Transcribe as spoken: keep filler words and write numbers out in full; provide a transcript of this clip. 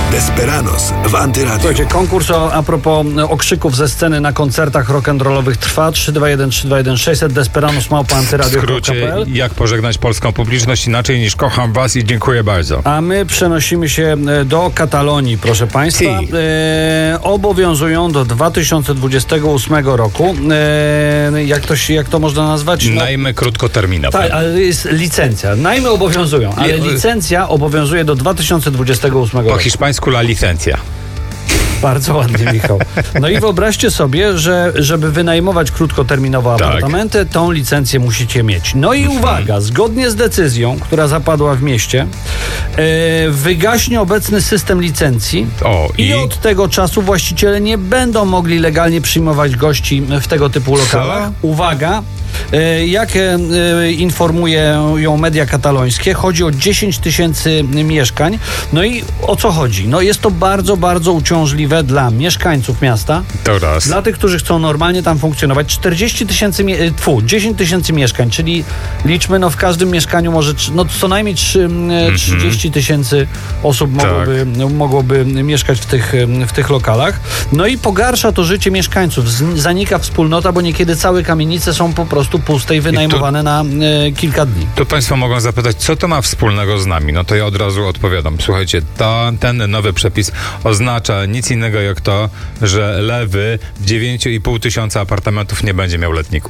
Desperados w Antyradiu. Słuchajcie, konkurs o, a propos okrzyków ze sceny na koncertach rock'n'rollowych trwa. Trzy dwa jeden trzy dwa jeden sześćset Desperados małpa W antyradio kropka skrócie, pe el. jak pożegnać polską publiczność inaczej niż kocham was i dziękuję bardzo. A my przenosimy się do Katalonii, proszę Państwa. Si. E, obowiązują do dwa tysiące dwudziestego ósmego roku. E, jak, to się, jak to można nazwać? No, Najmy krótkoterminowe. tak, ale jest licencja. Najmy obowiązują, ale Nie, licencja obowiązuje do dwa tysiące dwudziestego ósmego Po roku. hiszpańsku la licencja. Bardzo ładnie, Michał. No i wyobraźcie sobie, że żeby wynajmować krótkoterminowo Tak. apartamenty, tą licencję musicie mieć. No i uwaga, zgodnie z decyzją, która zapadła w mieście, e, wygaśnie obecny system licencji O, i i? od tego czasu właściciele nie będą mogli legalnie przyjmować gości w tego typu lokalach. Uwaga, e, jak e, informują media katalońskie, chodzi o dziesięć tysięcy mieszkań. No i o co chodzi? No jest to bardzo, bardzo uciążliwe dla mieszkańców miasta, To raz. dla tych, którzy chcą normalnie tam funkcjonować. czterdzieści tysięcy, mie- tfu, dziesięć tysięcy mieszkań, czyli liczmy, no w każdym mieszkaniu może trz- no co najmniej trzy, trzydzieści tysięcy osób mogłoby, mogłoby mieszkać w tych, w tych lokalach. No i pogarsza to życie mieszkańców. Z- zanika wspólnota, bo niekiedy całe kamienice są po prostu puste i wynajmowane na e, kilka dni. To Państwo mogą zapytać, co to ma wspólnego z nami? No to ja od razu odpowiadam. Słuchajcie, to, ten nowy przepis oznacza nic innego jak to, że lewy w dziewięć i pół tysiąca apartamentów nie będzie miał letników.